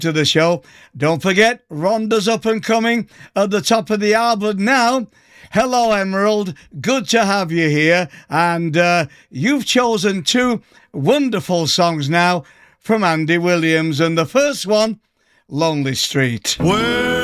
to the show. Don't forget, Rhonda's up and coming at the top of the hour. But now, hello, Emerald. Good to have you here. And you've chosen two wonderful songs now from Andy Williams. And the first one, Lonely Street. Well,